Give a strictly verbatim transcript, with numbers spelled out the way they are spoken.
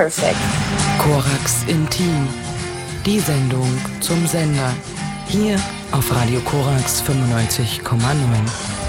perfect. Korax Intim, die Sendung zum Sender. Hier auf Radio Korax fünfundneunzig Komma neun.